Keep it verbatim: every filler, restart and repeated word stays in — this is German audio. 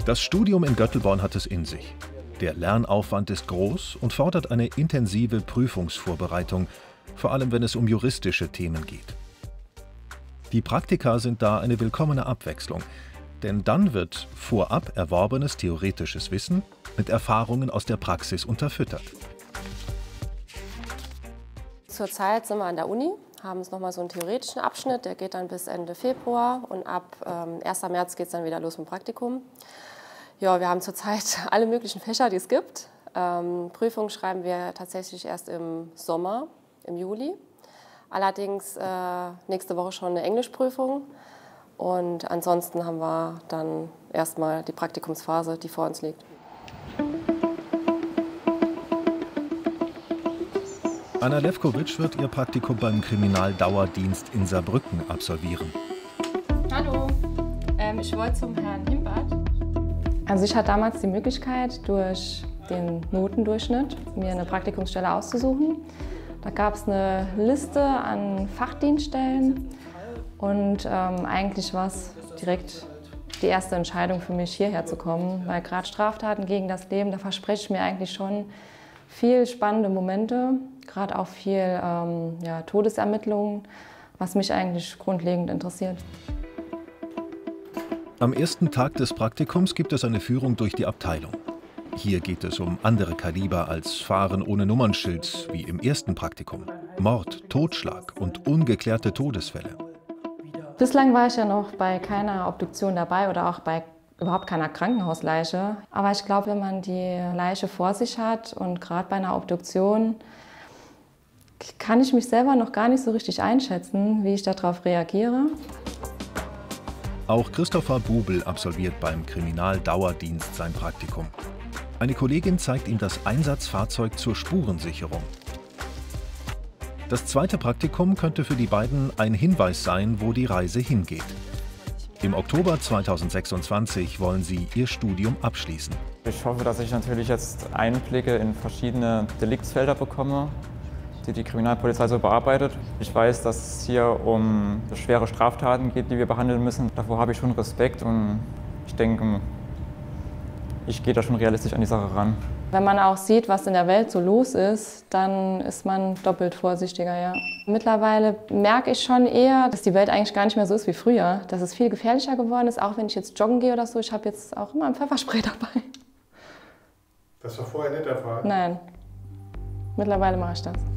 Das Studium in Göttelborn hat es in sich. Der Lernaufwand ist groß und fordert eine intensive Prüfungsvorbereitung, vor allem wenn es um juristische Themen geht. Die Praktika sind da eine willkommene Abwechslung, denn dann wird vorab erworbenes theoretisches Wissen mit Erfahrungen aus der Praxis unterfüttert. Zurzeit sind wir an der Uni, haben jetzt noch mal so einen theoretischen Abschnitt, der geht dann bis Ende Februar und ab ähm, ersten März geht es dann wieder los mit dem Praktikum. Ja, wir haben zurzeit alle möglichen Fächer, die es gibt. Ähm, Prüfungen schreiben wir tatsächlich erst im Sommer, im Juli. Allerdings äh, nächste Woche schon eine Englischprüfung. Und ansonsten haben wir dann erstmal die Praktikumsphase, die vor uns liegt. Anna Lewkowitsch wird ihr Praktikum beim Kriminaldauerdienst in Saarbrücken absolvieren. Hallo, ähm, ich wollte zum Herrn Himbert. Also ich hatte damals die Möglichkeit, durch den Notendurchschnitt mir eine Praktikumsstelle auszusuchen. Da gab es eine Liste an Fachdienststellen und ähm, eigentlich war es direkt die erste Entscheidung für mich, hierher zu kommen, weil gerade Straftaten gegen das Leben, da verspreche ich mir eigentlich schon viel spannende Momente, gerade auch viel ähm, ja, Todesermittlungen, was mich eigentlich grundlegend interessiert. Am ersten Tag des Praktikums gibt es eine Führung durch die Abteilung. Hier geht es um andere Kaliber als Fahren ohne Nummernschild wie im ersten Praktikum. Mord, Totschlag und ungeklärte Todesfälle. Bislang war ich ja noch bei keiner Obduktion dabei oder auch bei überhaupt keiner Krankenhausleiche. Aber ich glaube, wenn man die Leiche vor sich hat und gerade bei einer Obduktion, kann ich mich selber noch gar nicht so richtig einschätzen, wie ich darauf reagiere. Auch Christopher Bubel absolviert beim Kriminaldauerdienst sein Praktikum. Eine Kollegin zeigt ihm das Einsatzfahrzeug zur Spurensicherung. Das zweite Praktikum könnte für die beiden ein Hinweis sein, wo die Reise hingeht. Im Oktober zweitausendsechsundzwanzig wollen sie ihr Studium abschließen. Ich hoffe, dass ich natürlich jetzt Einblicke in verschiedene Deliktsfelder bekomme, die die Kriminalpolizei so bearbeitet. Ich weiß, dass es hier um schwere Straftaten geht, die wir behandeln müssen. Davor habe ich schon Respekt und ich denke, ich gehe da schon realistisch an die Sache ran. Wenn man auch sieht, was in der Welt so los ist, dann ist man doppelt vorsichtiger, ja. Mittlerweile merke ich schon eher, dass die Welt eigentlich gar nicht mehr so ist wie früher. Dass es viel gefährlicher geworden ist, auch wenn ich jetzt joggen gehe oder so. Ich habe jetzt auch immer ein Pfefferspray dabei. Das war vorher nicht der Fall? Nein, mittlerweile mache ich das.